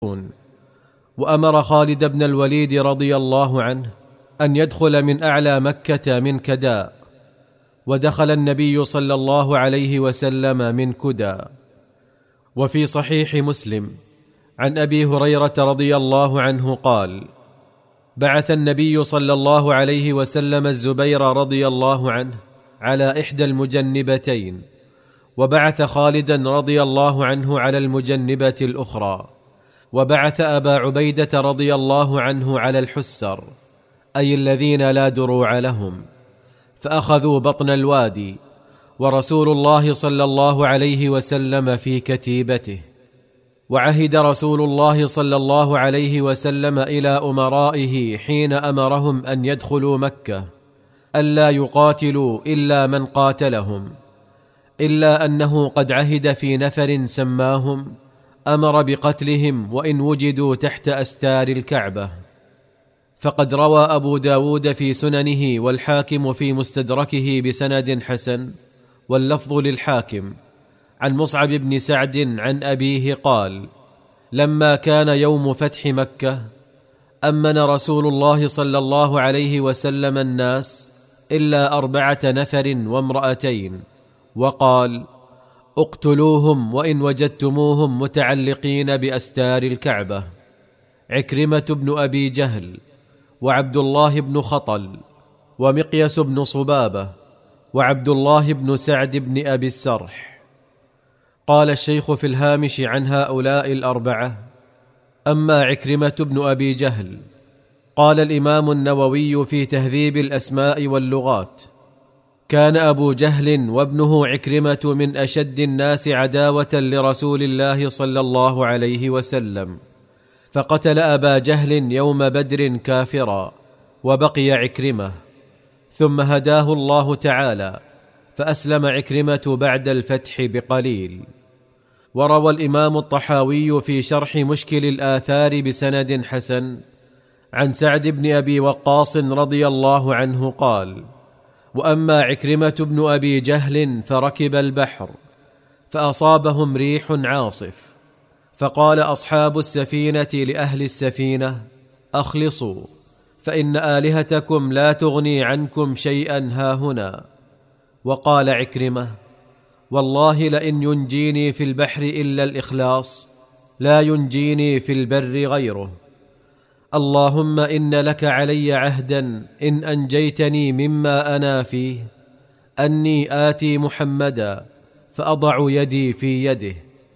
وأمر خالد بن الوليد رضي الله عنه أن يدخل من أعلى مكة من كداء، ودخل النبي صلى الله عليه وسلم من كدى. وفي صحيح مسلم عن أبي هريرة رضي الله عنه قال: بعث النبي صلى الله عليه وسلم الزبير رضي الله عنه على إحدى المجنبتين، وبعث خالدا رضي الله عنه على المجنبة الأخرى، وبعث أبا عبيدة رضي الله عنه على الحسر، أي الذين لا دروع لهم، فأخذوا بطن الوادي، ورسول الله صلى الله عليه وسلم في كتيبته. وعهد رسول الله صلى الله عليه وسلم إلى أمرائه حين أمرهم أن يدخلوا مكة ألا يقاتلوا إلا من قاتلهم، إلا أنه قد عهد في نفر سماهم أمر بقتلهم وإن وجدوا تحت أستار الكعبة. فقد روى أبو داود في سننه والحاكم في مستدركه بسند حسن، واللفظ للحاكم، عن مصعب بن سعد عن أبيه قال: لما كان يوم فتح مكة أمن رسول الله صلى الله عليه وسلم الناس إلا 4 نفر وامرأتين، وقال: اقتلوهم وإن وجدتموهم متعلقين بأستار الكعبة: عكرمة بن أبي جهل، وعبد الله بن خطل، ومقيس بن صبابة، وعبد الله بن سعد بن أبي السرح. قال الشيخ في الهامش عن هؤلاء 4: أما عكرمة بن أبي جهل، قال الإمام النووي في تهذيب الأسماء واللغات: كان أبو جهل وابنه عكرمة من أشد الناس عداوة لرسول الله صلى الله عليه وسلم، فقتل أبا جهل يوم بدر كافرا، وبقي عكرمة، ثم هداه الله تعالى فأسلم عكرمة بعد الفتح بقليل. وروى الإمام الطحاوي في شرح مشكل الآثار بسند حسن عن سعد بن أبي وقاص رضي الله عنه قال: وأما عكرمة بن أبي جهل فركب البحر فأصابهم ريح عاصف، فقال أصحاب السفينة لأهل السفينة: أخلصوا، فإن آلهتكم لا تغني عنكم شيئا هاهنا. وقال عكرمة: والله لئن ينجيني في البحر إلا الإخلاص لا ينجيني في البر غيره. اللهم إن لك علي عهدا إن أنجيتني مما أنا فيه أني آتي محمدا فأضع يدي في يده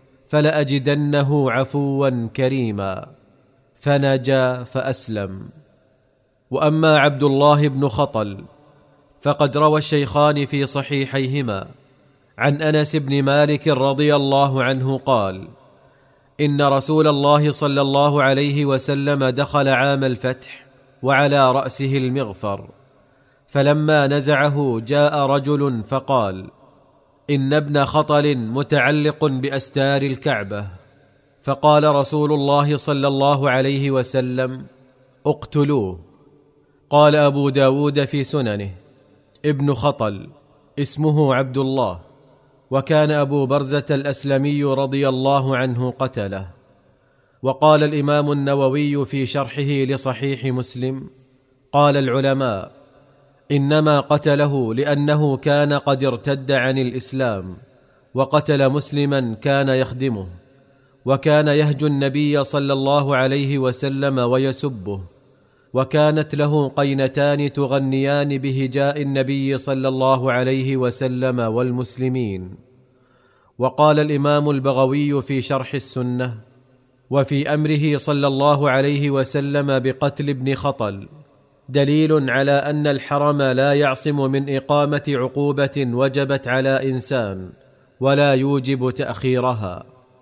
فلأجدنه عفوا كريما، فنجا فأسلم. وأما عبد الله بن خطل فقد روى الشيخان في صحيحيهما عن أنس بن مالك رضي الله عنه قال: إن رسول الله صلى الله عليه وسلم دخل عام الفتح وعلى رأسه المغفر، فلما نزعه جاء رجل فقال: إن ابن خطل متعلق بأستار الكعبة. فقال رسول الله صلى الله عليه وسلم: اقتلوه. قال أبو داود في سننه: ابن خطل اسمه عبد الله، وكان أبو برزة الأسلمي رضي الله عنه قتله. وقال الإمام النووي في شرحه لصحيح مسلم: قال العلماء: إنما قتله لأنه كان قد ارتد عن الإسلام، وقتل مسلما كان يخدمه، وكان يهجو النبي صلى الله عليه وسلم ويسبه، وكانت له قينتان تغنيان بهجاء النبي صلى الله عليه وسلم والمسلمين. وقال الإمام البغوي في شرح السنة: وفي أمره صلى الله عليه وسلم بقتل ابن خطل دليل على أن الحرم لا يعصم من إقامة عقوبة وجبت على إنسان ولا يوجب تأخيرها.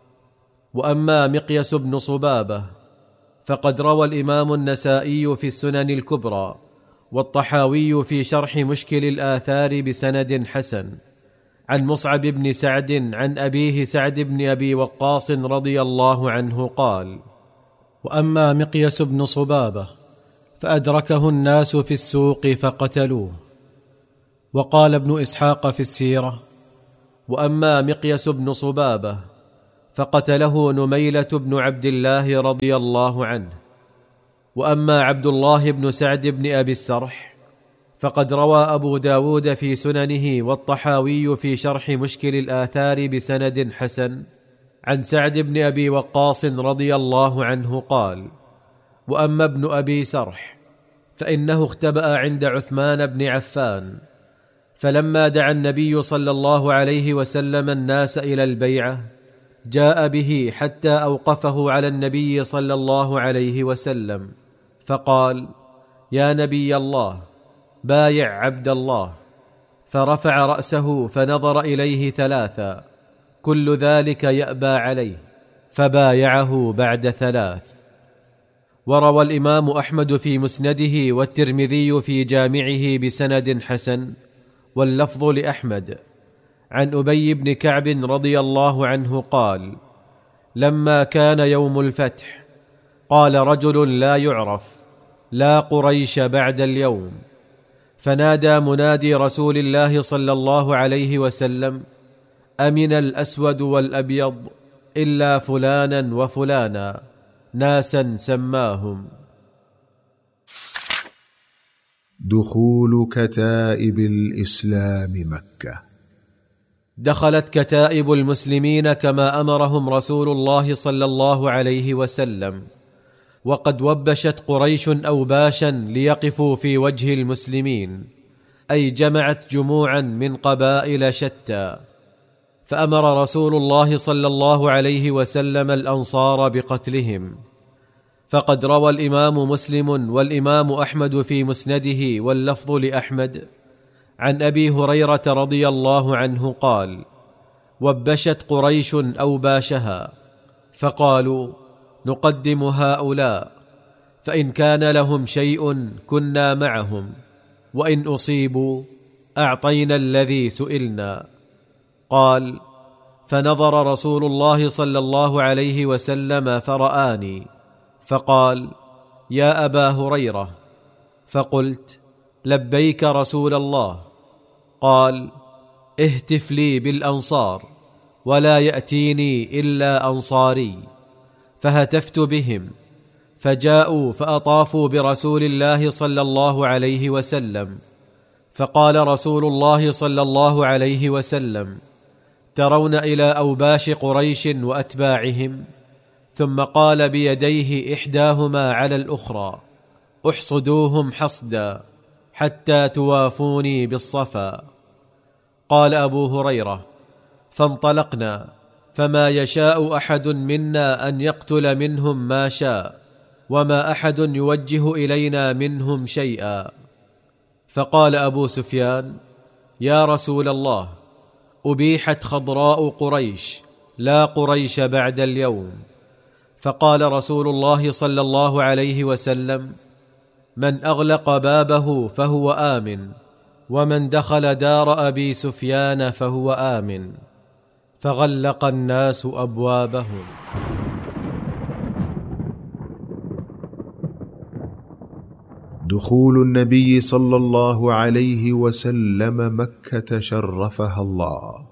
وأما مقيس بن صبابة فقد روى الإمام النسائي في السنن الكبرى والطحاوي في شرح مشكل الآثار بسند حسن عن مصعب بن سعد عن أبيه سعد بن أبي وقاص رضي الله عنه قال: وأما مقيس بن صبابة فأدركه الناس في السوق فقتلوه. وقال ابن إسحاق في السيرة: وأما مقيس بن صبابة فقتله نميلة بن عبد الله رضي الله عنه. وأما عبد الله بن سعد بن أبي السرح فقد روى أبو داود في سننه والطحاوي في شرح مشكل الآثار بسند حسن عن سعد بن أبي وقاص رضي الله عنه قال: وأما ابن أبي سرح فإنه اختبأ عند عثمان بن عفان، فلما دعا النبي صلى الله عليه وسلم الناس إلى البيعة جاء به حتى أوقفه على النبي صلى الله عليه وسلم فقال: يا نبي الله، بايع عبد الله. فرفع رأسه فنظر إليه ثلاثا، كل ذلك يأبى عليه، فبايعه بعد ثلاث. وروى الإمام أحمد في مسنده والترمذي في جامعه بسند حسن واللفظ لأحمد عن أبي بن كعب رضي الله عنه قال: لما كان يوم الفتح قال رجل لا يعرف: لا قريش بعد اليوم. فنادى منادي رسول الله صلى الله عليه وسلم: أمن الأسود والأبيض إلا فلانا وفلانا، ناسا سماهم. دخول كتائب الإسلام مكة. دخلت كتائب المسلمين كما أمرهم رسول الله صلى الله عليه وسلم، وقد وبشت قريش أوباشا ليقفوا في وجه المسلمين، أي جمعت جموعا من قبائل شتى. فأمر رسول الله صلى الله عليه وسلم الأنصار بقتلهم. فقد روى الإمام مسلم والإمام أحمد في مسنده واللفظ لأحمد عن أبي هريرة رضي الله عنه قال: وبشت قريش أوباشها، فقالوا: نقدم هؤلاء، فإن كان لهم شيء كنا معهم، وإن أصيبوا أعطينا الذي سئلنا. قال: فنظر رسول الله صلى الله عليه وسلم فرآني، فقال: يا أبا هريرة. فقلت: لبيك رسول الله. قال: اهتف لي بالأنصار ولا يأتيني إلا أنصاري. فهتفت بهم فجاءوا فأطافوا برسول الله صلى الله عليه وسلم، فقال رسول الله صلى الله عليه وسلم: ترون إلى أوباش قريش وأتباعهم؟ ثم قال بيديه إحداهما على الأخرى: احصدوهم حصدا حتى توافوني بالصفا. قال أبو هريرة: فانطلقنا، فما يشاء أحد منا أن يقتل منهم ما شاء، وما أحد يوجه إلينا منهم شيئا. فقال أبو سفيان: يا رسول الله، أبيحت خضراء قريش، لا قريش بعد اليوم. فقال رسول الله صلى الله عليه وسلم: من أغلق بابه فهو آمن، ومن دخل دار أبي سفيان فهو آمن. فغلق الناس أبوابهم. دخول النبي صلى الله عليه وسلم مكة شرفها الله.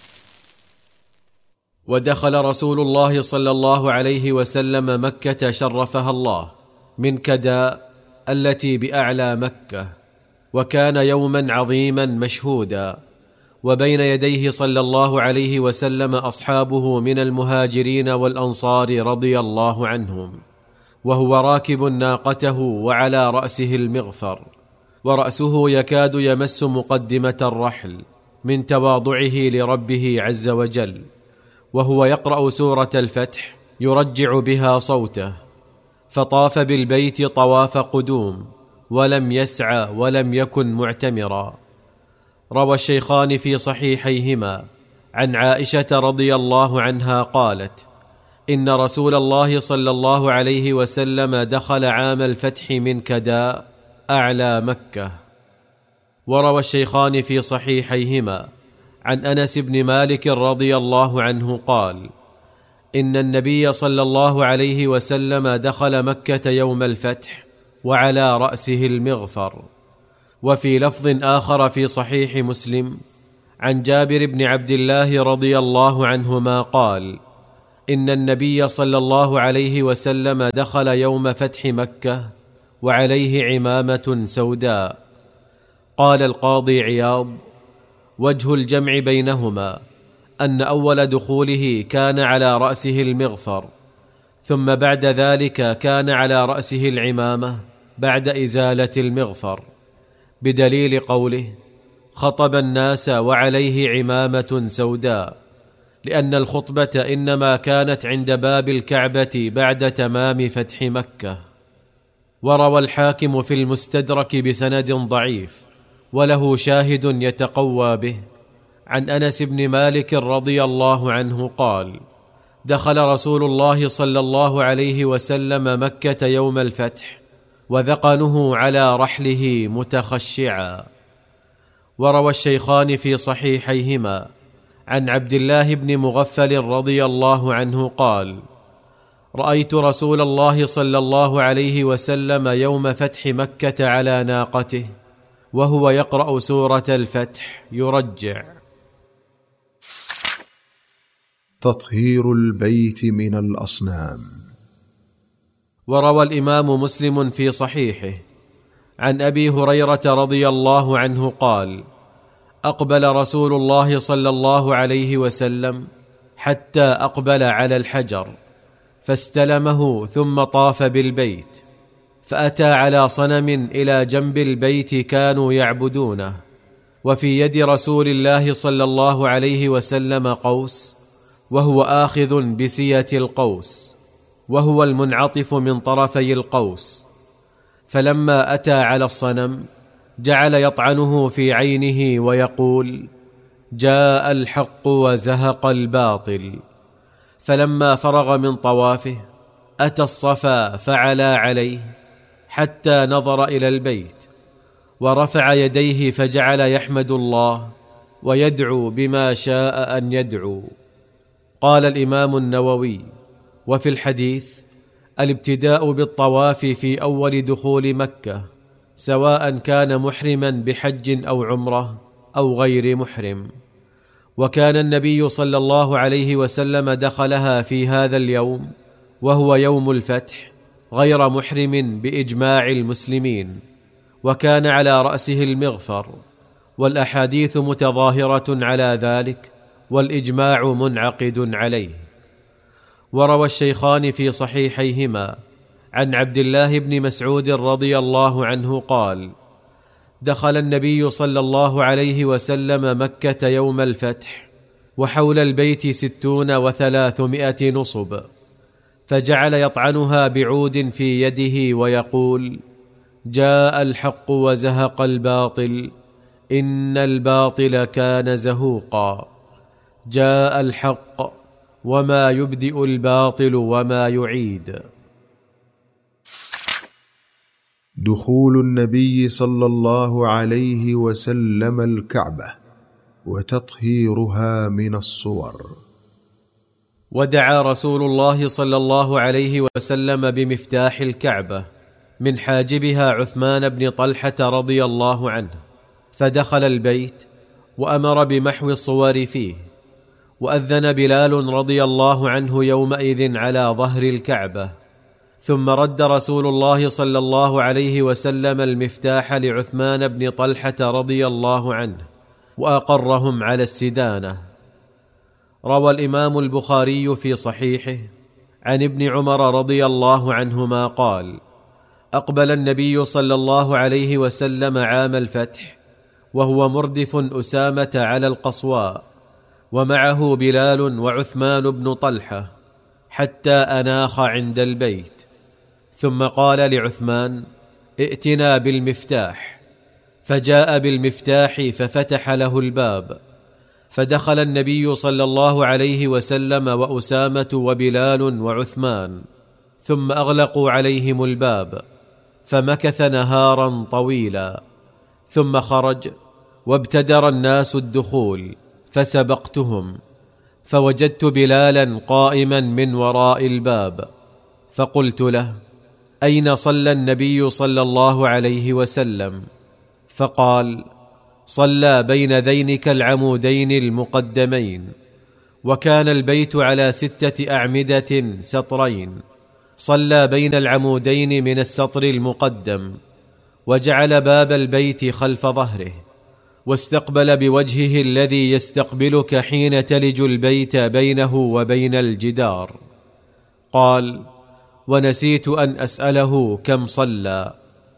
ودخل رسول الله صلى الله عليه وسلم مكة شرفها الله من كداء التي بأعلى مكة، وكان يوما عظيما مشهودا، وبين يديه صلى الله عليه وسلم أصحابه من المهاجرين والأنصار رضي الله عنهم، وهو راكب ناقته وعلى رأسه المغفر، ورأسه يكاد يمس مقدمة الرحل من تواضعه لربه عز وجل، وهو يقرأ سورة الفتح يرجع بها صوته. فطاف بالبيت طواف قدوم، ولم يسعى ولم يكن معتمرا. روى الشيخان في صحيحيهما عن عائشة رضي الله عنها قالت: إن رسول الله صلى الله عليه وسلم دخل عام الفتح من كداء أعلى مكة. وروى الشيخان في صحيحيهما عن أنس بن مالك رضي الله عنه قال: إن النبي صلى الله عليه وسلم دخل مكة يوم الفتح وعلى رأسه المغفر. وفي لفظ آخر في صحيح مسلم عن جابر بن عبد الله رضي الله عنهما قال: إن النبي صلى الله عليه وسلم دخل يوم فتح مكة وعليه عمامة سوداء. قال القاضي عياض: وجه الجمع بينهما أن أول دخوله كان على رأسه المغفر، ثم بعد ذلك كان على رأسه العمامة بعد إزالة المغفر، بدليل قوله: خطب الناس وعليه عمامة سوداء، لأن الخطبة إنما كانت عند باب الكعبة بعد تمام فتح مكة. وروى الحاكم في المستدرك بسند ضعيف وله شاهد يتقوى به عن أنس بن مالك رضي الله عنه قال: دخل رسول الله صلى الله عليه وسلم مكة يوم الفتح وذقنه على رحله متخشعا. وروى الشيخان في صحيحيهما عن عبد الله بن مغفل رضي الله عنه قال: رأيت رسول الله صلى الله عليه وسلم يوم فتح مكة على ناقته وهو يقرأ سورة الفتح يرجع. تطهير البيت من الأصنام. وروى الإمام مسلم في صحيحه عن أبي هريرة رضي الله عنه قال: أقبل رسول الله صلى الله عليه وسلم حتى أقبل على الحجر فاستلمه، ثم طاف بالبيت، فأتى على صنم إلى جنب البيت كانوا يعبدونه، وفي يد رسول الله صلى الله عليه وسلم قوس، وهو آخذ بسية القوس، وهو المنعطف من طرفي القوس. فلما أتى على الصنم جعل يطعنه في عينه ويقول: جاء الحق وزهق الباطل. فلما فرغ من طوافه أتى الصفا فعلا عليه حتى نظر إلى البيت، ورفع يديه فجعل يحمد الله ويدعو بما شاء أن يدعو. قال الإمام النووي: وفي الحديث الابتداء بالطواف في أول دخول مكة، سواء كان محرما بحج أو عمرة أو غير محرم. وكان النبي صلى الله عليه وسلم دخلها في هذا اليوم وهو يوم الفتح غير محرم بإجماع المسلمين، وكان على رأسه المغفر، والأحاديث متظاهرة على ذلك والإجماع منعقد عليه. وروى الشيخان في صحيحيهما عن عبد الله بن مسعود رضي الله عنه قال: دخل النبي صلى الله عليه وسلم مكة يوم الفتح وحول البيت 60 و300 نصب، فجعل يطعنها بعود في يده ويقول: جاء الحق وزهق الباطل، إن الباطل كان زهوقا، جاء الحق وما يبدئ الباطل وما يعيد. دخول النبي صلى الله عليه وسلم الكعبة وتطهيرها من الصور. ودعا رسول الله صلى الله عليه وسلم بمفتاح الكعبة من حاجبها عثمان بن طلحة رضي الله عنه، فدخل البيت وأمر بمحو الصور فيه، وأذن بلال رضي الله عنه يومئذ على ظهر الكعبة، ثم رد رسول الله صلى الله عليه وسلم المفتاح لعثمان بن طلحة رضي الله عنه، وأقرهم على السدانة. روى الإمام البخاري في صحيحه عن ابن عمر رضي الله عنهما قال: أقبل النبي صلى الله عليه وسلم عام الفتح وهو مردف أسامة على القصواء، ومعه بلال وعثمان بن طلحة، حتى أناخ عند البيت، ثم قال لعثمان: ائتنا بالمفتاح، فجاء بالمفتاح ففتح له الباب، فدخل النبي صلى الله عليه وسلم وأسامة وبلال وعثمان، ثم أغلقوا عليهم الباب، فمكث نهارا طويلا، ثم خرج وابتدر الناس الدخول، فسبقتهم، فوجدت بلالا قائما من وراء الباب، فقلت له: أين صلى النبي صلى الله عليه وسلم؟ فقال: صلى بين ذينك العمودين المقدمين. وكان البيت على 6 أعمدة سطرين، صلى بين العمودين من السطر المقدم، وجعل باب البيت خلف ظهره، واستقبل بوجهه الذي يستقبلك حين تلج البيت بينه وبين الجدار. قال: ونسيت أن أسأله كم صلى.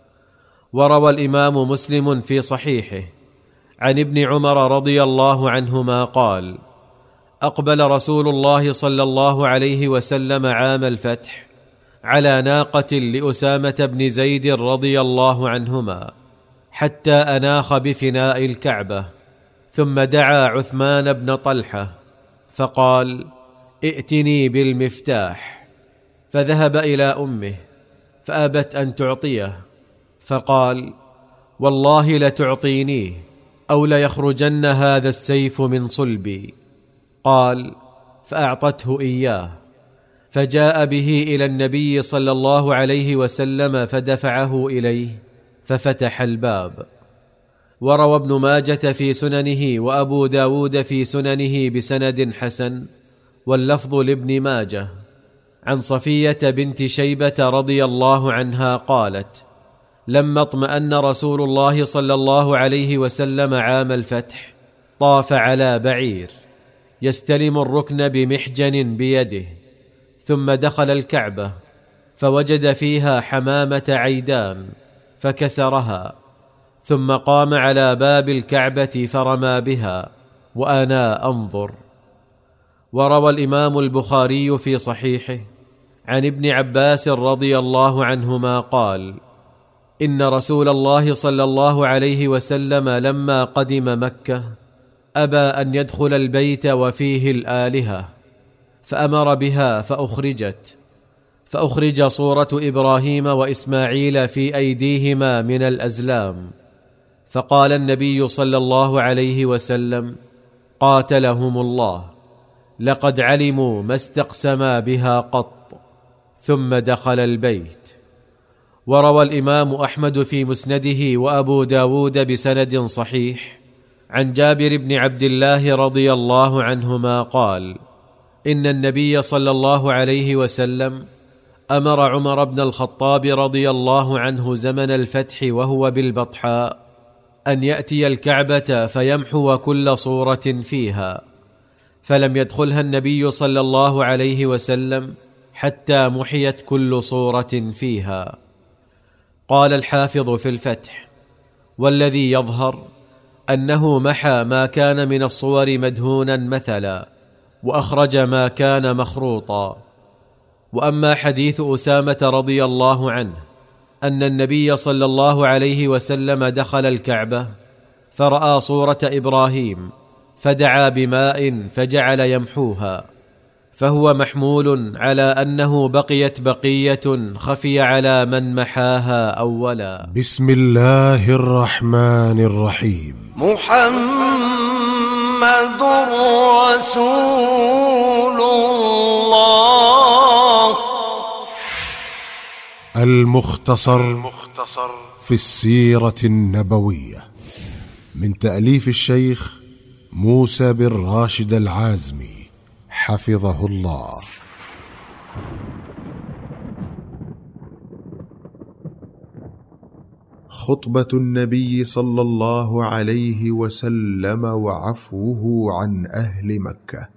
وروى الإمام مسلم في صحيحه عن ابن عمر رضي الله عنهما قال: أقبل رسول الله صلى الله عليه وسلم عام الفتح على ناقة لأسامة بن زيد رضي الله عنهما، حتى أناخ بفناء الكعبة، ثم دعا عثمان بن طلحة فقال: ائتني بالمفتاح. فذهب إلى أمه فأبت أن تعطيه، فقال: والله لتعطينيه أو ليخرجن هذا السيف من صلبي. قال: فأعطته إياه، فجاء به إلى النبي صلى الله عليه وسلم فدفعه إليه ففتح الباب. وروى ابن ماجة في سننه وأبو داود في سننه بسند حسن، واللفظ لابن ماجة، عن صفية بنت شيبة رضي الله عنها قالت: لما اطمأن رسول الله صلى الله عليه وسلم عام الفتح طاف على بعير يستلم الركن بمحجن بيده، ثم دخل الكعبة فوجد فيها حمامة عيدان فكسرها، ثم قام على باب الكعبة فرمى بها وأنا أنظر. وروى الإمام البخاري في صحيحه عن ابن عباس رضي الله عنهما قال: إن رسول الله صلى الله عليه وسلم لما قدم مكة أبى أن يدخل البيت وفيه الآلهة، فأمر بها فأخرج صورة إبراهيم وإسماعيل في أيديهما من الأزلام، فقال النبي صلى الله عليه وسلم: قاتلهم الله، لقد علموا ما استقسما بها قط، ثم دخل البيت. وروى الإمام أحمد في مسنده وأبو داود بسند صحيح عن جابر بن عبد الله رضي الله عنهما قال: إن النبي صلى الله عليه وسلم أمر عمر بن الخطاب رضي الله عنه زمن الفتح وهو بالبطحاء أن يأتي الكعبة فيمحو كل صورة فيها، فلم يدخلها النبي صلى الله عليه وسلم حتى محيت كل صورة فيها. قال الحافظ في الفتح: والذي يظهر أنه محى ما كان من الصور مدهونا مثلا، وأخرج ما كان مخروطا. وأما حديث أسامة رضي الله عنه أن النبي صلى الله عليه وسلم دخل الكعبة فرأى صورة إبراهيم فدعا بماء فجعل يمحوها، فهو محمول على أنه بقيت بقية خفي على من محاها أولا. بسم الله الرحمن الرحيم. محمد رسول الله. المختصر في السيرة النبوية، من تأليف الشيخ موسى بن راشد العازمي حفظه الله. خطبة النبي صلى الله عليه وسلم وعفوه عن أهل مكة.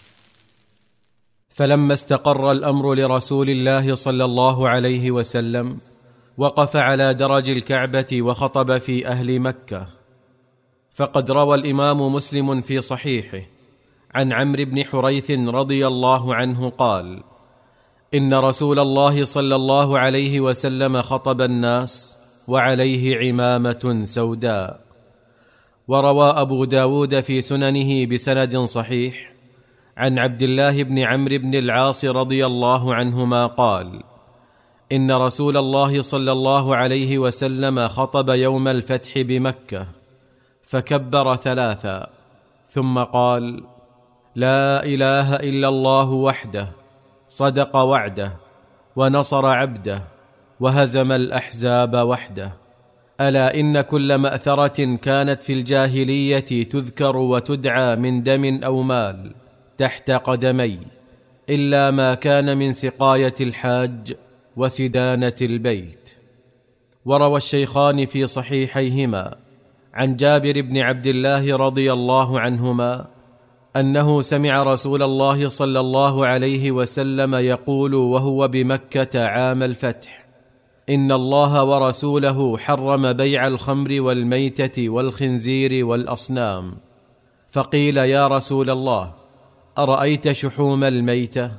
فلما استقر الأمر لرسول الله صلى الله عليه وسلم وقف على درج الكعبة وخطب في أهل مكة. فقد روى الإمام مسلم في صحيحه عن عمرو بن حريث رضي الله عنه قال: إن رسول الله صلى الله عليه وسلم خطب الناس وعليه عمامة سوداء. وروى أبو داود في سننه بسند صحيح عن عبد الله بن عمرو بن العاص رضي الله عنهما قال: إن رسول الله صلى الله عليه وسلم خطب يوم الفتح بمكة فكبر 3 ثم قال: لا إله إلا الله وحده، صدق وعده، ونصر عبده، وهزم الأحزاب وحده. ألا إن كل مأثرة كانت في الجاهلية تذكر وتدعى من دم أو مال تحت قدمي إلا ما كان من سقاية الحاج وسدانة البيت. وروى الشيخان في صحيحيهما عن جابر بن عبد الله رضي الله عنهما أنه سمع رسول الله صلى الله عليه وسلم يقول وهو بمكة عام الفتح: إن الله ورسوله حرم بيع الخمر والميتة والخنزير والأصنام. فقيل: يا رسول الله، أرأيت شحوم الميتة؟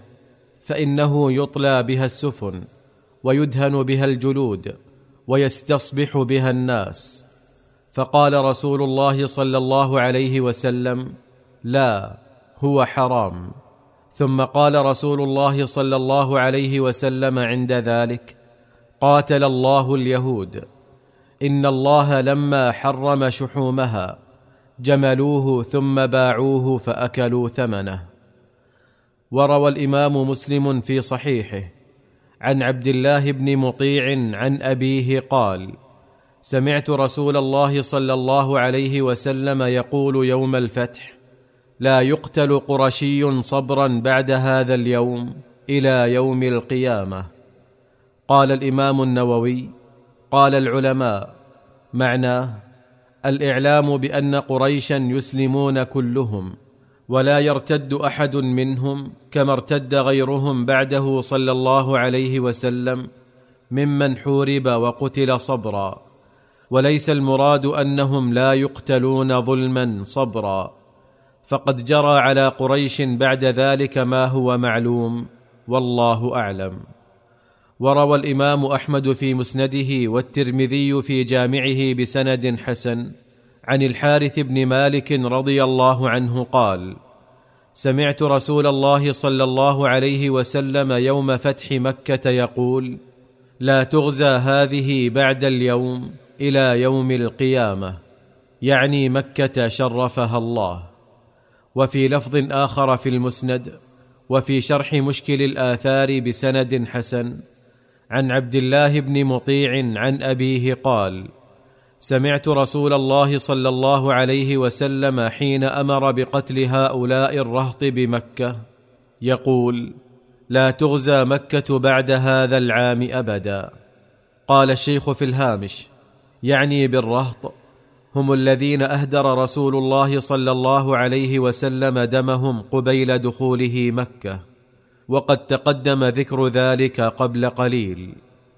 فإنه يطلى بها السفن ويدهن بها الجلود ويستصبح بها الناس. فقال رسول الله صلى الله عليه وسلم: لا، هو حرام. ثم قال رسول الله صلى الله عليه وسلم عند ذلك: قاتل الله اليهود، إن الله لما حرم شحومها جملوه ثم باعوه فأكلوا ثمنه. وروى الإمام مسلم في صحيحه عن عبد الله بن مطيع عن أبيه قال: سمعت رسول الله صلى الله عليه وسلم يقول يوم الفتح: لا يقتل قرشي صبرا بعد هذا اليوم إلى يوم القيامة. قال الإمام النووي: قال العلماء: معناه الإعلام بأن قريشا يسلمون كلهم ولا يرتد أحد منهم كما ارتد غيرهم بعده صلى الله عليه وسلم ممن حورب وقتل صبرا، وليس المراد أنهم لا يقتلون ظلما صبرا، فقد جرى على قريش بعد ذلك ما هو معلوم، والله أعلم. وروى الإمام أحمد في مسنده والترمذي في جامعه بسند حسن عن الحارث بن مالك رضي الله عنه قال: سمعت رسول الله صلى الله عليه وسلم يوم فتح مكة يقول: لا تغزى هذه بعد اليوم إلى يوم القيامة، يعني مكة شرفها الله. وفي لفظ آخر في المسند وفي شرح مشكل الآثار بسند حسن عن عبد الله بن مطيع عن أبيه قال: سمعت رسول الله صلى الله عليه وسلم حين أمر بقتل هؤلاء الرهط بمكة يقول: لا تغزى مكة بعد هذا العام أبدا. قال الشيخ في الهامش: يعني بالرهط هم الذين أهدر رسول الله صلى الله عليه وسلم دمهم قبيل دخوله مكة، وقد تقدم ذكر ذلك قبل قليل.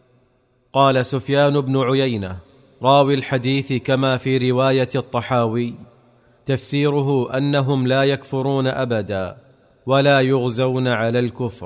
قال سفيان بن عيينة راوي الحديث كما في رواية الطحاوي: تفسيره أنهم لا يكفرون أبدا ولا يغزون على الكفر.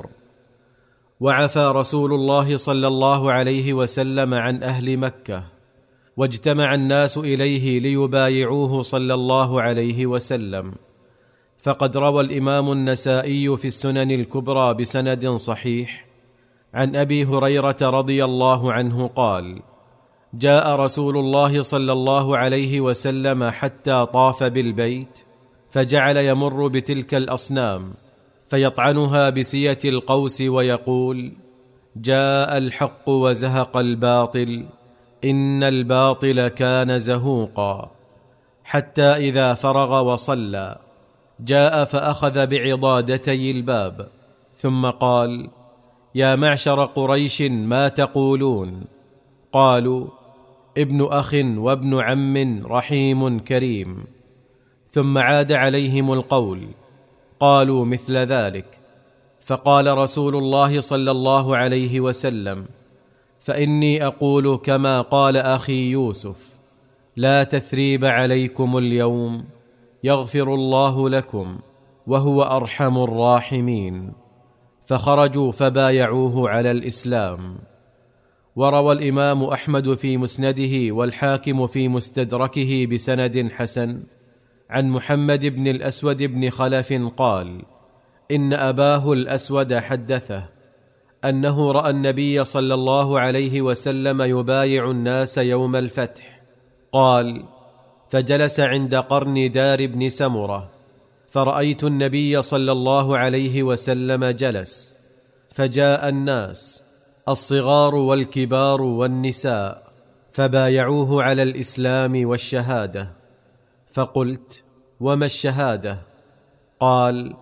وعفى رسول الله صلى الله عليه وسلم عن أهل مكة، واجتمع الناس إليه ليبايعوه صلى الله عليه وسلم. فقد روى الإمام النسائي في السنن الكبرى بسند صحيح عن أبي هريرة رضي الله عنه قال: جاء رسول الله صلى الله عليه وسلم حتى طاف بالبيت، فجعل يمر بتلك الأصنام فيطعنها بسية القوس ويقول: جاء الحق وزهق الباطل، إن الباطل كان زهوقا. حتى إذا فرغ وصلى جاء فأخذ بعضادتي الباب، ثم قال: يا معشر قريش ما تقولون؟ قالوا: ابن أخ وابن عم رحيم كريم. ثم عاد عليهم القول، قالوا مثل ذلك. فقال رسول الله صلى الله عليه وسلم: فإني أقول كما قال أخي يوسف: لا تثريب عليكم اليوم، يغفر الله لكم وهو أرحم الراحمين. فخرجوا فبايعوه على الإسلام. وروى الإمام أحمد في مسنده والحاكم في مستدركه بسند حسن عن محمد بن الأسود بن خلف قال: إن أباه الأسود حدثه أنه رأى النبي صلى الله عليه وسلم يبايع الناس يوم الفتح. قال: فجلس عند قرن دار بن سمرة، فرأيت النبي صلى الله عليه وسلم جلس، فجاء الناس الصغار والكبار والنساء فبايعوه على الإسلام والشهادة. فقلت: وما الشهادة؟ قال: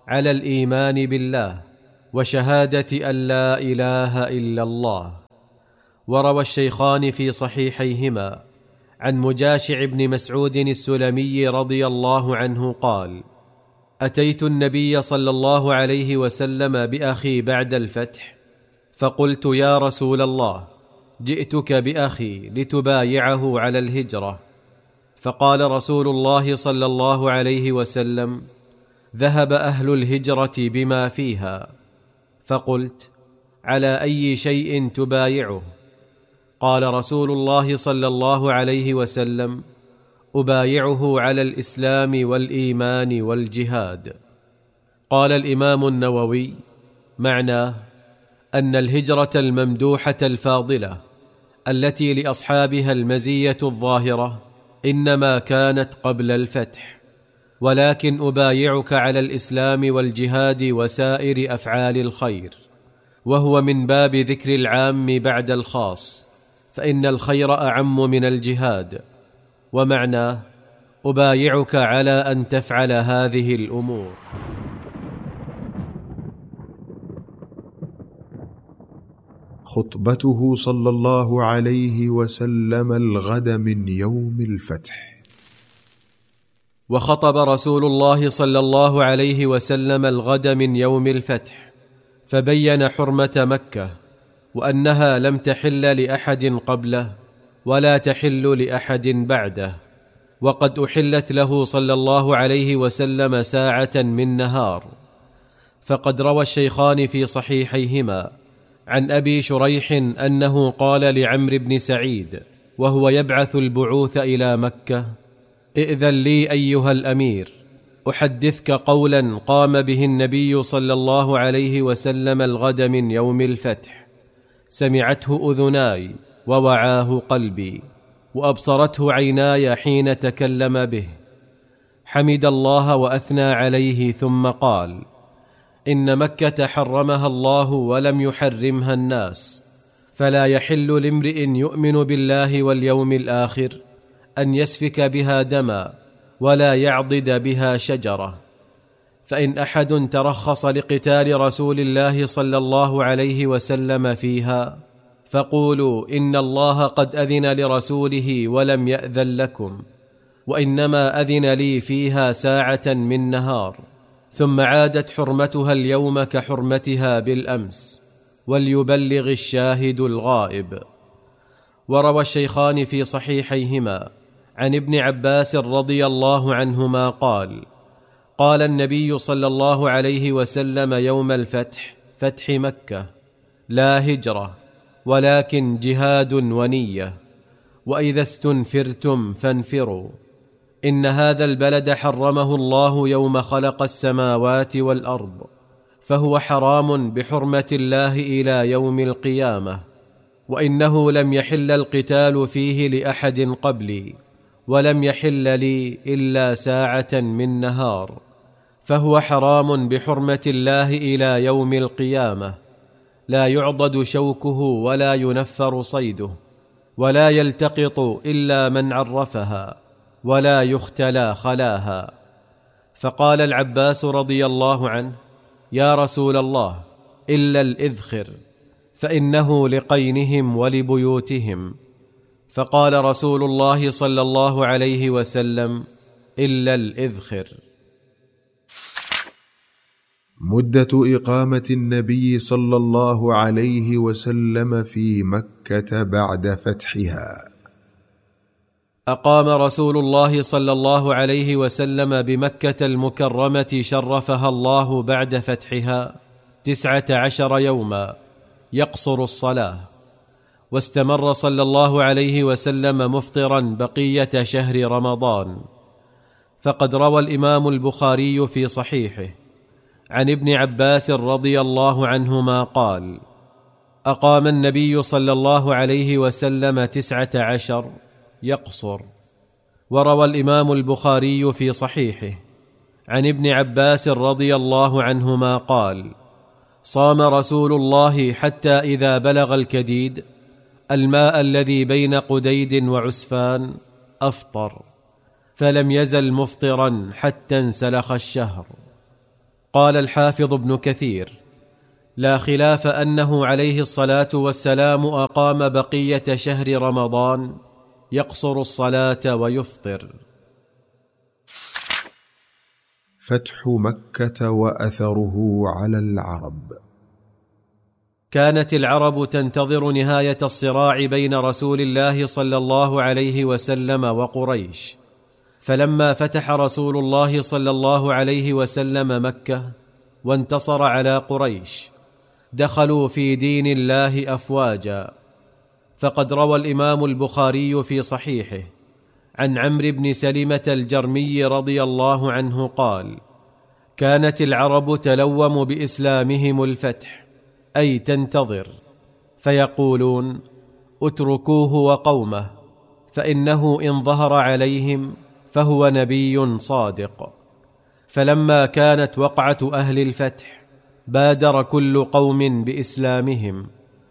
على الإيمان بالله وشهادة أن لا إله إلا الله. وروى الشيخان في صحيحيهما عن مجاشع بن مسعود السلمي رضي الله عنه قال: أتيت النبي صلى الله عليه وسلم بأخي بعد الفتح، فقلت: يا رسول الله، جئتك بأخي لتبايعه على الهجرة. فقال رسول الله صلى الله عليه وسلم: ذهب أهل الهجرة بما فيها. فقلت: على أي شيء تبايعه؟ قال رسول الله صلى الله عليه وسلم: أبايعه على الإسلام والإيمان والجهاد. قال الإمام النووي: معناه أن الهجرة الممدوحة الفاضلة التي لأصحابها المزية الظاهرة إنما كانت قبل الفتح، ولكن أبايعك على الإسلام والجهاد وسائر أفعال الخير، وهو من باب ذكر العام بعد الخاص، فإن الخير أعم من الجهاد. ومعناه: أبايعك على أن تفعل هذه الأمور. خطبته صلى الله عليه وسلم الغد من يوم الفتح. وخطب رسول الله صلى الله عليه وسلم الغد من يوم الفتح، فبين حرمة مكة، وأنها لم تحل لأحد قبله ولا تحل لأحد بعده، وقد أحلت له صلى الله عليه وسلم ساعة من نهار. فقد روى الشيخان في صحيحيهما عن أبي شريح أنه قال لعمرو بن سعيد وهو يبعث البعوث إلى مكة: ائذن لي أيها الأمير، أحدثك قولا قام به النبي صلى الله عليه وسلم الغد من يوم الفتح، سمعته أذناي ووعاه قلبي وأبصرته عيناي حين تكلم به. حمد الله وأثنى عليه ثم قال: إن مكة حرمها الله ولم يحرمها الناس، فلا يحل لامرئ يؤمن بالله واليوم الآخر أن يسفك بها دما ولا يعضد بها شجرة. فإن أحد ترخص لقتال رسول الله صلى الله عليه وسلم فيها فقولوا: إن الله قد أذن لرسوله ولم يأذن لكم، وإنما أذن لي فيها ساعة من نهار، ثم عادت حرمتها اليوم كحرمتها بالأمس، وليبلغ الشاهد الغائب. وروى الشيخان في صحيحيهما عن ابن عباس رضي الله عنهما قال: قال النبي صلى الله عليه وسلم يوم الفتح، فتح مكة: لا هجرة ولكن جهاد ونية، وإذا استنفرتم فانفروا. إن هذا البلد حرمه الله يوم خلق السماوات والأرض، فهو حرام بحرمة الله إلى يوم القيامة، وإنه لم يحل القتال فيه لأحد قبلي، ولم يحل لي إلا ساعة من نهار، فهو حرام بحرمة الله إلى يوم القيامة، لا يعضد شوكه ولا ينفر صيده، ولا يلتقط إلا من عرفها، ولا يختلى خلاها. فقال العباس رضي الله عنه: يا رسول الله، إلا الإذخر، فإنه لقينهم ولبيوتهم. فقال رسول الله صلى الله عليه وسلم: إلا الإذخر. مدة إقامة النبي صلى الله عليه وسلم في مكة بعد فتحها. أقام رسول الله صلى الله عليه وسلم بمكة المكرمة شرفها الله بعد فتحها 19 يوما يقصر الصلاة، واستمر صلى الله عليه وسلم مفطرا بقية شهر رمضان. فقد روى الإمام البخاري في صحيحه عن ابن عباس رضي الله عنهما قال: أقام النبي صلى الله عليه وسلم 19 يقصر. وروى الإمام البخاري في صحيحه عن ابن عباس رضي الله عنهما قال: صام رسول الله حتى إذا بلغ الكديد، الماء الذي بين قديد وعسفان، أفطر، فلم يزل مفطرا حتى انسلخ الشهر. قال الحافظ ابن كثير: لا خلاف أنه عليه الصلاة والسلام أقام بقية شهر رمضان يقصر الصلاة ويفطر. فتح مكة وأثره على العرب. كانت العرب تنتظر نهاية الصراع بين رسول الله صلى الله عليه وسلم وقريش، فلما فتح رسول الله صلى الله عليه وسلم مكة وانتصر على قريش دخلوا في دين الله أفواجا. فقد روى الإمام البخاري في صحيحه عن عمرو بن سلمة الجرمي رضي الله عنه قال: كانت العرب تلوم بإسلامهم الفتح، أي تنتظر، فيقولون: اتركوه وقومه، فإنه إن ظهر عليهم فهو نبي صادق. فلما كانت وقعة أهل الفتح بادر كل قوم بإسلامهم،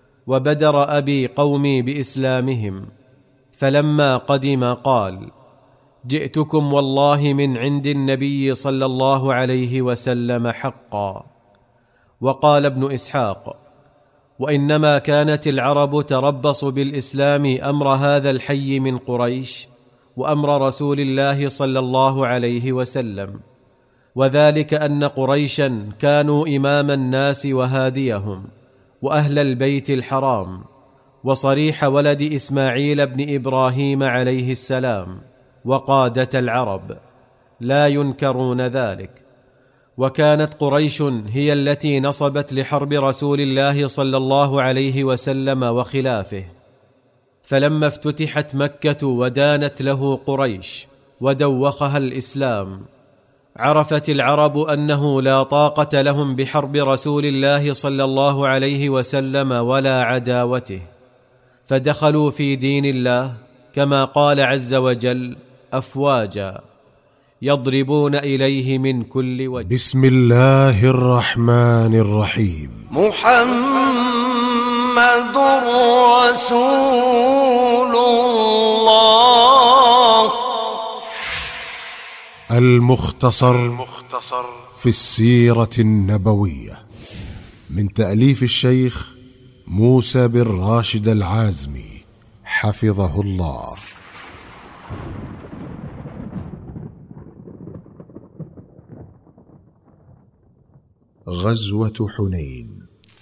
وبدر أبي قومي بإسلامهم. فلما قدم قال: جئتكم والله من عند النبي صلى الله عليه وسلم حقا. وقال ابن إسحاق: وإنما كانت العرب تربص بالإسلام أمر هذا الحي من قريش وأمر رسول الله صلى الله عليه وسلم، وذلك أن قريشا كانوا إمام الناس وهاديهم وأهل البيت الحرام وصريح ولد إسماعيل بن إبراهيم عليه السلام وقادة العرب، لا ينكرون ذلك. وكانت قريش هي التي نصبت لحرب رسول الله صلى الله عليه وسلم وخلافه. فلما افتتحت مكة ودانت له قريش ودوخها الإسلام، عرفت العرب أنه لا طاقة لهم بحرب رسول الله صلى الله عليه وسلم ولا عداوته، فدخلوا في دين الله كما قال عز وجل: أفواجا يضربون إليه من كل وجه. بسم الله الرحمن الرحيم. محمد رسول الله. المختصر في السيرة النبوية، من تأليف الشيخ موسى بن راشد العازمي حفظه الله. غزوة حنين.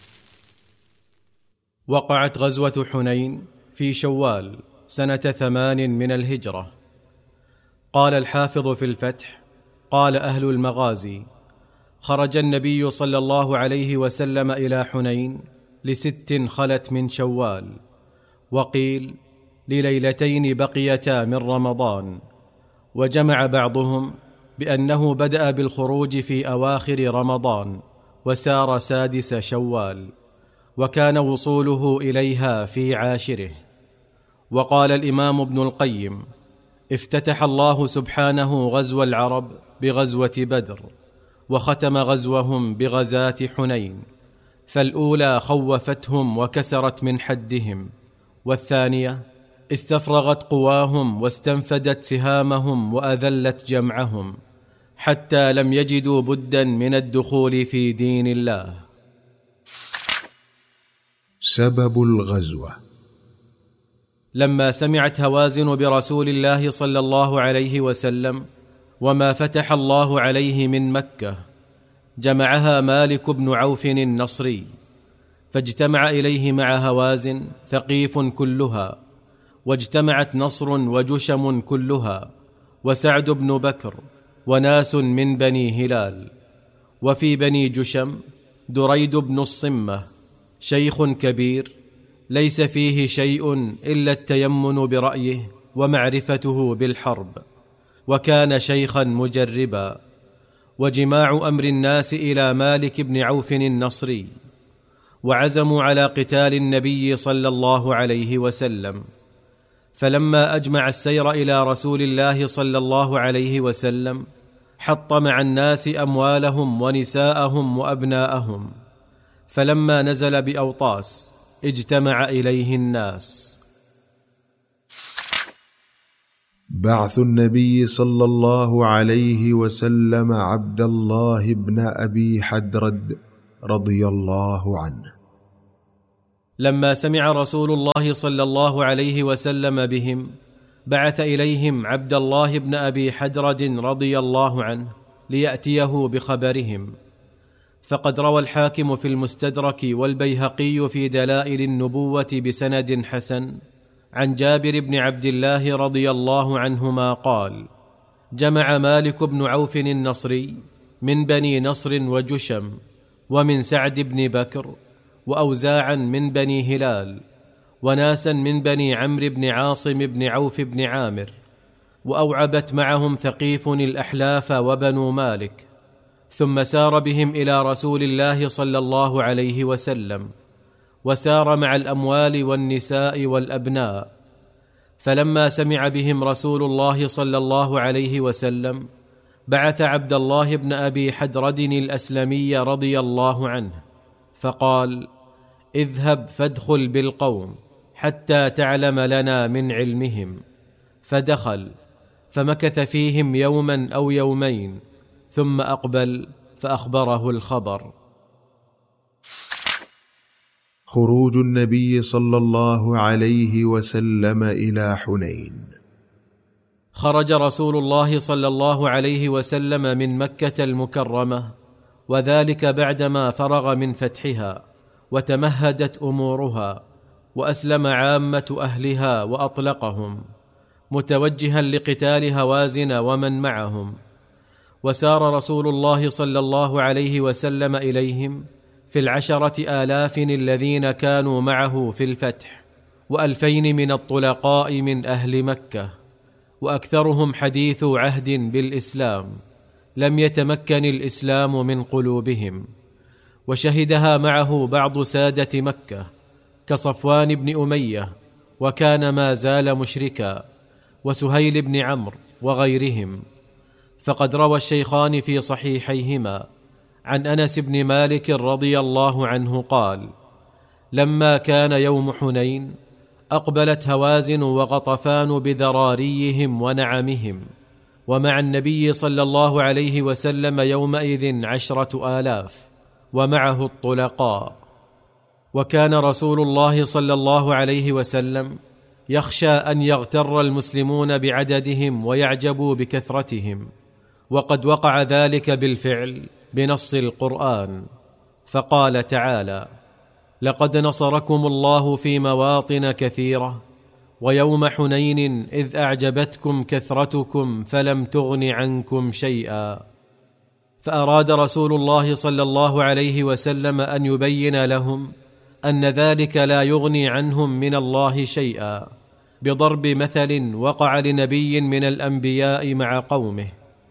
وقعت غزوة حنين في شوال سنة 8 من الهجرة. قال الحافظ في الفتح: قال أهل المغازي: خرج النبي صلى الله عليه وسلم إلى حنين ل6 خلت من شوال، وقيل لليلتين بقيتا من رمضان. وجمع بعضهم بأنه بدأ بالخروج في أواخر رمضان وسار 6 شوال، وكان وصوله إليها في 10. وقال الإمام ابن القيم: افتتح الله سبحانه غزو العرب بغزوة بدر، وختم غزوهم بغزاة حنين، فالأولى خوفتهم وكسرت من حدهم، والثانية استفرغت قواهم واستنفدت سهامهم وأذلت جمعهم، حتى لم يجدوا بدا من الدخول في دين الله. سبب الغزوة: لما سمعت هوازن برسول الله صلى الله عليه وسلم وما فتح الله عليه من مكة، جمعها مالك بن عوف النصري، فاجتمع إليه مع هوازن ثقيف كلها، واجتمعت نصر وجشم كلها، وسعد بن بكر، وناس من بني هلال. وفي بني جشم دريد بن الصمة، شيخ كبير ليس فيه شيء إلا التيمن برأيه ومعرفته بالحرب، وكان شيخا مجربا. وجماع أمر الناس إلى مالك بن عوف النصري، وعزموا على قتال النبي صلى الله عليه وسلم. فلما أجمع السير إلى رسول الله صلى الله عليه وسلم، حط مع الناس أموالهم ونساءهم وأبناءهم، فلما نزل بأوطاس اجتمع إليه الناس. بعث النبي صلى الله عليه وسلم عبد الله بن أبي حدرد رضي الله عنه. لما سمع رسول الله صلى الله عليه وسلم بهم بعث إليهم عبد الله بن أبي حدرد رضي الله عنه ليأتيه بخبرهم. فقد روى الحاكم في المستدرك والبيهقي في دلائل النبوة بسند حسن عن جابر بن عبد الله رضي الله عنهما قال: جمع مالك بن عوف النصري من بني نصر وجشم ومن سعد بن بكر وأوزاعا من بني هلال وناسا من بني عمرو بن عاصم بن عوف بن عامر، وأوعبت معهم ثقيف الأحلاف وبنو مالك، ثم سار بهم إلى رسول الله صلى الله عليه وسلم، وسار مع الأموال والنساء والأبناء. فلما سمع بهم رسول الله صلى الله عليه وسلم بعث عبد الله بن أبي حدرد الأسلمي رضي الله عنه فقال: اذهب فادخل بالقوم حتى تعلم لنا من علمهم. فدخل فمكث فيهم يوما أو يومين ثم أقبل فأخبره الخبر. خروج النبي صلى الله عليه وسلم إلى حنين. خرج رسول الله صلى الله عليه وسلم من مكة المكرمة، وذلك بعدما فرغ من فتحها وتمهدت أمورها وأسلم عامة أهلها وأطلقهم، متوجها لقتال هوازن ومن معهم. وسار رسول الله صلى الله عليه وسلم إليهم في 10,000 الذين كانوا معه في الفتح، و2000 من الطلقاء من أهل مكة، وأكثرهم حديث عهد بالإسلام، لم يتمكن الإسلام من قلوبهم. وشهدها معه بعض سادة مكة كصفوان بن أمية، وكان ما زال مشركا، وسهيل بن عمرو وغيرهم. فقد روى الشيخان في صحيحيهما عن أنس بن مالك رضي الله عنه قال: لما كان يوم حنين أقبلت هوازن وغطفان بذراريهم ونعمهم، ومع النبي صلى الله عليه وسلم يومئذ 10,000 ومعه الطلقاء. وكان رسول الله صلى الله عليه وسلم يخشى أن يغتر المسلمون بعددهم ويعجبوا بكثرتهم، وقد وقع ذلك بالفعل بنص القرآن. فقال تعالى: لقد نصركم الله في مواطن كثيرة ويوم حنين إذ أعجبتكم كثرتكم فلم تغن عنكم شيئا. فأراد رسول الله صلى الله عليه وسلم أن يبين لهم أن ذلك لا يغني عنهم من الله شيئا، بضرب مثل وقع لنبي من الأنبياء مع قومه.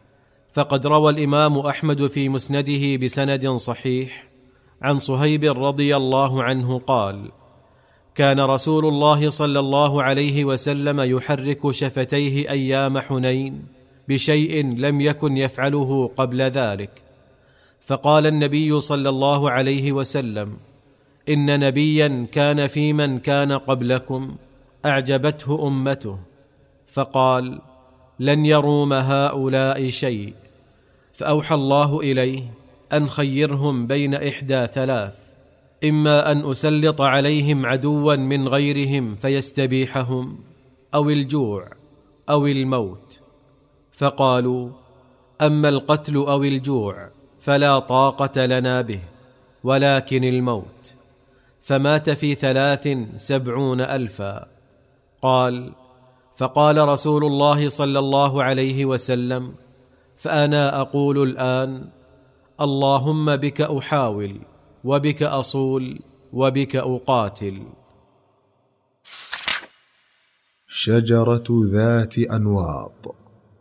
فقد روى الإمام أحمد في مسنده بسند صحيح عن صهيب رضي الله عنه قال: كان رسول الله صلى الله عليه وسلم يحرك شفتيه أيام حنين بشيء لم يكن يفعله قبل ذلك. فقال النبي صلى الله عليه وسلم: إن نبيا كان في من كان قبلكم أعجبته أمته، فقال: لن يروم هؤلاء شيء. فأوحى الله إليه أن خيرهم بين 1 3، إما أن أسلط عليهم عدوا من غيرهم فيستبيحهم، أو الجوع أو الموت. فقالوا: أما القتل أو الجوع فلا طاقة لنا به، ولكن الموت. فمات في 73,000. قال: فقال رسول الله صلى الله عليه وسلم: فأنا أقول الآن: اللهم بك أحاول، وبك أصول، وبك أقاتل. شجرة ذات أنواط.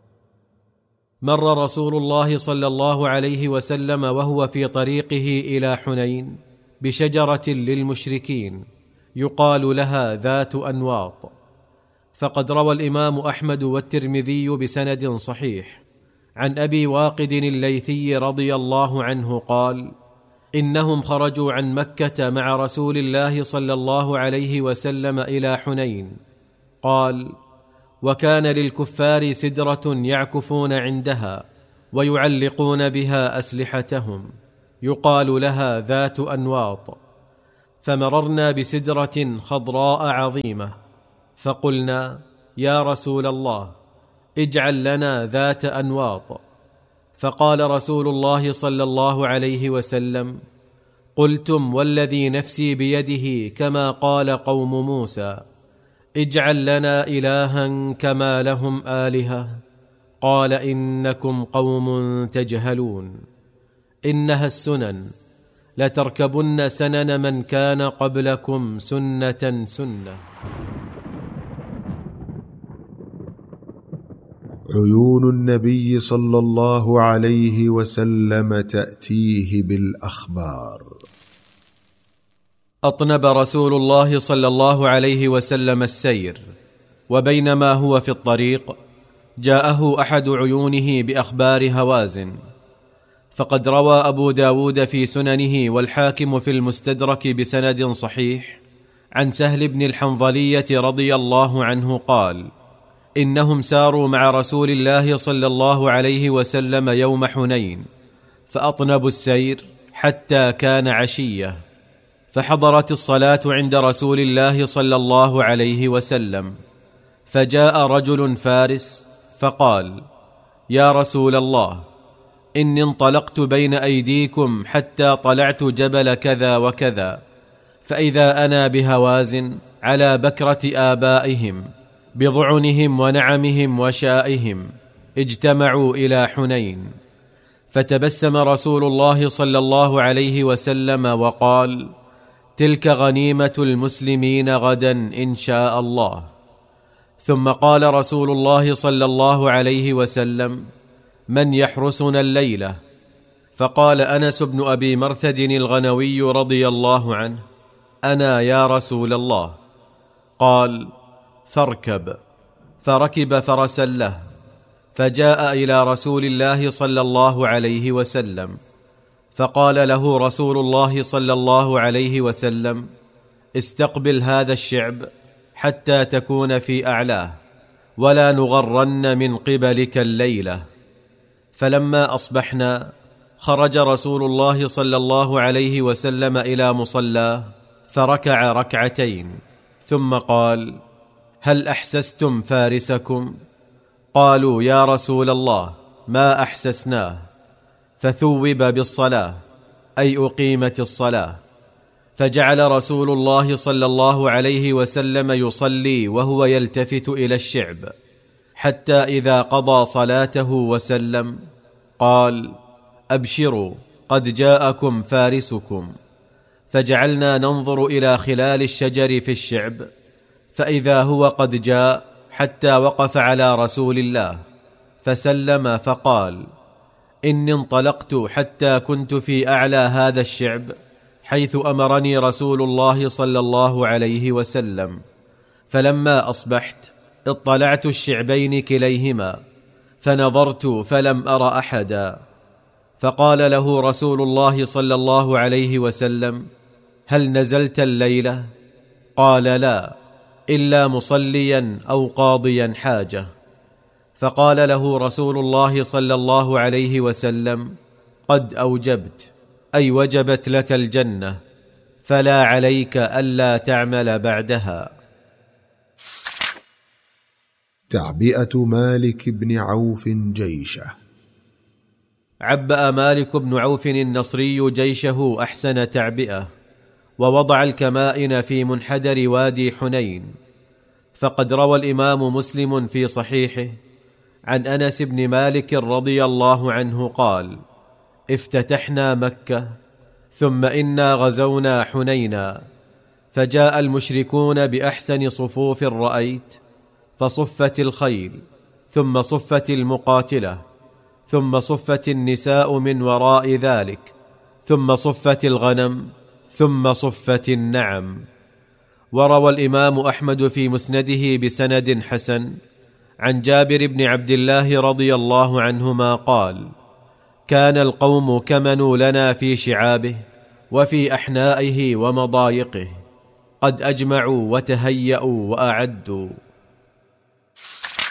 مر رسول الله صلى الله عليه وسلم وهو في طريقه إلى حنين بشجرة للمشركين يقال لها ذات أنواط. فقد روى الإمام أحمد والترمذي بسند صحيح عن أبي واقد الليثي رضي الله عنه قال: إنهم خرجوا عن مكة مع رسول الله صلى الله عليه وسلم إلى حنين. قال: وكان للكفار سدرة يعكفون عندها ويعلقون بها أسلحتهم، يقال لها ذات أنواط. فمررنا بسدرة خضراء عظيمة، فقلنا: يا رسول الله، اجعل لنا ذات أنواط. فقال رسول الله صلى الله عليه وسلم: قلتم والذي نفسي بيده كما قال قوم موسى: اجعل لنا إلها كما لهم آلهة. قال: إنكم قوم تجهلون. إنها السنن، لتركبن سنن من كان قبلكم سنة سنة. عيون النبي صلى الله عليه وسلم تأتيه بالأخبار. أطنب رسول الله صلى الله عليه وسلم السير، وبينما هو في الطريق جاءه أحد عيونه بأخبار هوازن. فقد روى أبو داود في سننه والحاكم في المستدرك بسند صحيح عن سهل بن الحنظلية رضي الله عنه قال: إنهم ساروا مع رسول الله صلى الله عليه وسلم يوم حنين، فأطنبوا السير حتى كان عشية، فحضرت الصلاة عند رسول الله صلى الله عليه وسلم، فجاء رجل فارس فقال: يا رسول الله، إني انطلقت بين أيديكم حتى طلعت جبل كذا وكذا، فإذا أنا بهوازن على بكرة آبائهم بضعنهم ونعمهم وشائهم اجتمعوا إلى حنين. فتبسم رسول الله صلى الله عليه وسلم وقال: تلك غنيمة المسلمين غدا إن شاء الله. ثم قال رسول الله صلى الله عليه وسلم: من يحرسنا الليلة؟ فقال أنس بن أبي مرثد الغنوي رضي الله عنه: أنا يا رسول الله. قال: فاركب. فركب فرسا له، فجاء إلى رسول الله صلى الله عليه وسلم، فقال له رسول الله صلى الله عليه وسلم: استقبل هذا الشعب حتى تكون في أعلاه، ولا نغرن من قبلك الليلة. فلما أصبحنا خرج رسول الله صلى الله عليه وسلم إلى مصلاه، فركع ركعتين، ثم قال: هل أحسستم فارسكم؟ قالوا: يا رسول الله، ما أحسسناه. فثوب بالصلاة، أي أقيمت الصلاة. فجعل رسول الله صلى الله عليه وسلم يصلي وهو يلتفت إلى الشعب، حتى إذا قضى صلاته وسلم قال: أبشروا، قد جاءكم فارسكم. فجعلنا ننظر إلى خلال الشجر في الشعب، فإذا هو قد جاء حتى وقف على رسول الله، فسلم فقال: إني انطلقت حتى كنت في أعلى هذا الشعب حيث أمرني رسول الله صلى الله عليه وسلم، فلما أصبحت اطلعت الشعبين كليهما، فنظرت فلم أر أحدا. فقال له رسول الله صلى الله عليه وسلم: هل نزلت الليلة؟ قال: لا، إلا مصليا أو قاضيا حاجة. فقال له رسول الله صلى الله عليه وسلم: قد أوجبت، أي وجبت لك الجنة، فلا عليك ألا تعمل بعدها. تعبئة مالك بن عوف جيشه. عبأ مالك بن عوف النصري جيشه أحسن تعبئة، ووضع الكمائن في منحدر وادي حنين. فقد روى الإمام مسلم في صحيحه عن أنس بن مالك رضي الله عنه قال: افتتحنا مكة، ثم إنا غزونا حنينا، فجاء المشركون بأحسن صفوف رأيت، فصفت الخيل، ثم صفت المقاتلة، ثم صفت النساء من وراء ذلك، ثم صفت الغنم، ثم صفت النعم. وروى الإمام أحمد في مسنده بسند حسن عن جابر بن عبد الله رضي الله عنهما قال: كان القوم كمنوا لنا في شعابه وفي أحنائه ومضايقه، قد أجمعوا وتهيأوا وأعدوا.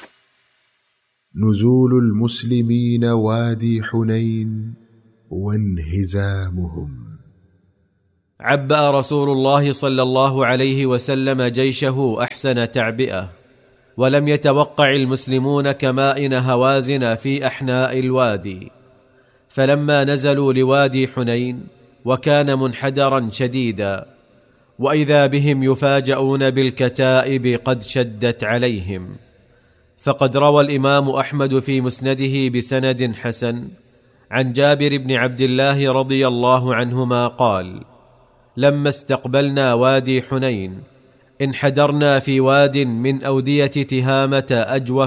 نزول المسلمين وادي حنين وانهزامهم. عبأ رسول الله صلى الله عليه وسلم جيشه أحسن تعبئة، ولم يتوقع المسلمون كمائن هوازن في أحناء الوادي، فلما نزلوا لوادي حنين وكان منحدرا شديدا، وإذا بهم يفاجؤون بالكتائب قد شدت عليهم. فقد روى الإمام أحمد في مسنده بسند حسن عن جابر بن عبد الله رضي الله عنهما قال: لما استقبلنا وادي حنين انحدرنا في واد من أودية تهامة أجوف